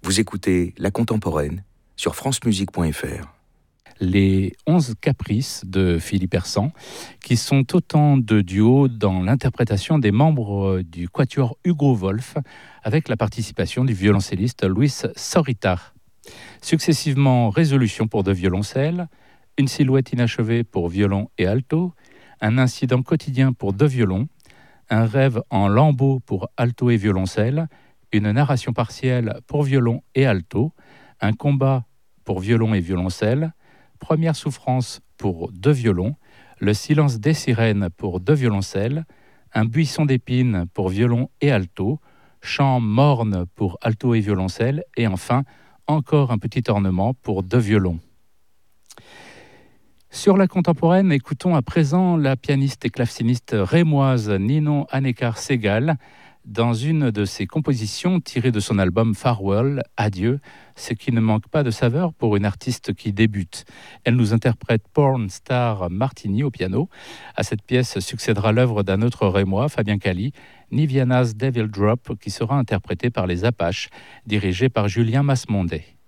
Vous écoutez La Contemporaine sur francemusique.fr. Les 11 caprices de Philippe Hersant, qui sont autant de duos dans l'interprétation des membres du quatuor Hugo Wolf, avec la participation du violoncelliste Luis Sorita. Successivement, Résolution pour deux violoncelles, Une silhouette inachevée pour violon et alto, Un incident quotidien pour deux violons, Un rêve en lambeaux pour alto et violoncelle, Une narration partielle pour violon et alto, Un combat pour violon et violoncelle, Première souffrance pour deux violons, Le silence des sirènes pour deux violoncelles, Un buisson d'épines pour violon et alto, Chant morne pour alto et violoncelle, et enfin, encore un petit ornement pour deux violons. Sur la contemporaine, écoutons à présent la pianiste et claveciniste rémoise Ninon Anekar-Segal dans une de ses compositions tirées de son album Farewell, Adieu, ce qui ne manque pas de saveur pour une artiste qui débute. Elle nous interprète Porn Star Martini au piano. À cette pièce succédera l'œuvre d'un autre rémois, Fabien Cali, Niviana's Devil Drop, qui sera interprété par les Apaches, dirigé par Julien Masmondet.